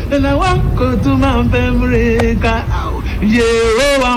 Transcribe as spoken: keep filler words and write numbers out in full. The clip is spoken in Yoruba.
and I want go to my America. Yeah,